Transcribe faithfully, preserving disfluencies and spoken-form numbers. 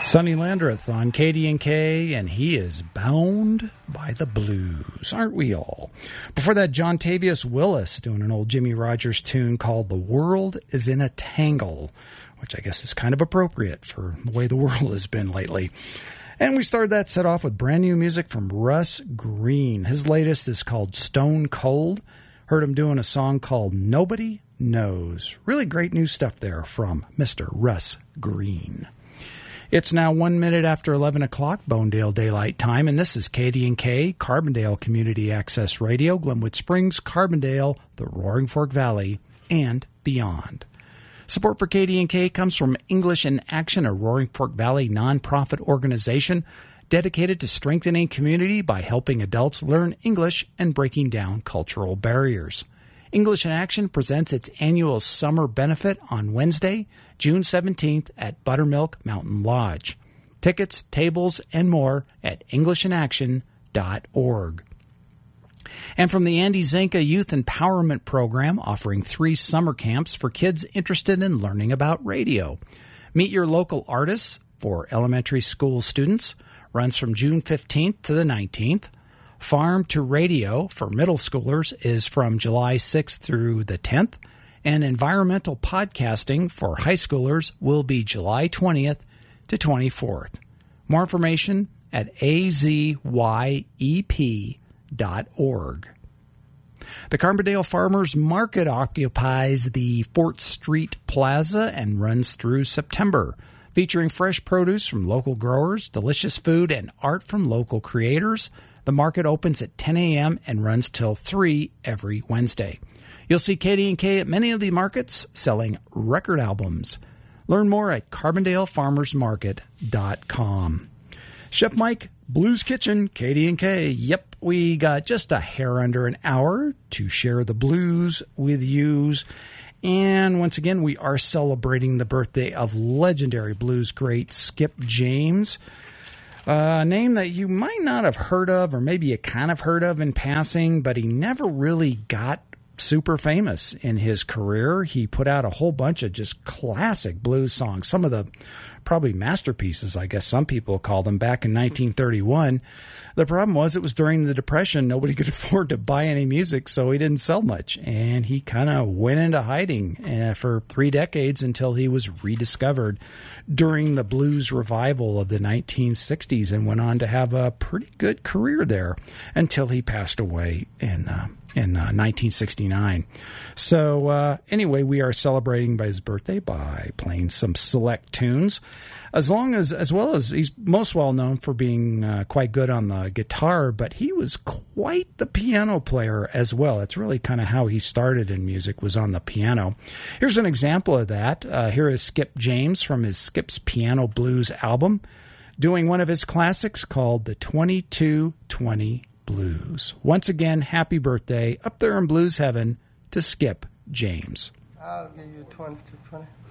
Sonny Landreth on K D and K, and he is bound by the blues, aren't we all? Before that, John Tavius Willis doing an old Jimmy Rogers tune called The World is in a Tangle, which I guess is kind of appropriate for the way the world has been lately. And we started that set off with brand new music from Russ Green. His latest is called Stone Cold. Heard him doing a song called Nobody Knows. Really great new stuff there from Mister Russ Green. It's now one minute after eleven o'clock, Bonedale Daylight Time, and this is K D and K, Carbondale Community Access Radio, Glenwood Springs, Carbondale, the Roaring Fork Valley, and beyond. Support for K D and K comes from English in Action, a Roaring Fork Valley nonprofit organization dedicated to strengthening community by helping adults learn English and breaking down cultural barriers. English in Action presents its annual summer benefit on Wednesday, June seventeenth at Buttermilk Mountain Lodge. Tickets, tables, and more at english in action dot org. And from the Andy Zenka Youth Empowerment Program, offering three summer camps for kids interested in learning about radio. Meet your local artists for elementary school students. Runs from June fifteenth to the nineteenth. Farm to Radio for middle schoolers is from July sixth through the tenth. And environmental podcasting for high schoolers will be July twentieth to twenty-fourth. More information at a z y e p dot org. The Carbondale Farmers Market occupies the Fort Street Plaza and runs through September, featuring fresh produce from local growers, delicious food, and art from local creators. The market opens at ten a.m. and runs till three every Wednesday. You'll see K D and K at many of the markets selling record albums. Learn more at carbondale farmers market dot com. Chef Mike, Blues Kitchen, K D and K. Yep, we got just a hair under an hour to share the blues with yous. And once again, we are celebrating the birthday of legendary blues great Skip James. A name that you might not have heard of, or maybe you kind of heard of in passing, but he never really got super famous in his career. He put out a whole bunch of just classic blues songs, some of the probably masterpieces, I guess some people call them, back in nineteen thirty-one. The problem was it was during the Depression. Nobody could afford to buy any music, so he didn't sell much. And he kind of went into hiding uh, for three decades until he was rediscovered during the blues revival of the nineteen sixties and went on to have a pretty good career there until he passed away in uh, in uh, nineteen sixty-nine. So uh, anyway, we are celebrating by his birthday by playing some select tunes. As long as, as well as he's most well known for being uh, quite good on the guitar, but he was quite the piano player as well. It's really kind of how he started in music, was on the piano. Here's an example of that. Uh, here is Skip James from his Skip's Piano Blues album, doing one of his classics called the twenty-two twenty Blues. Once again, happy birthday up there in blues heaven to Skip James. I'll give you twenty-two twenty.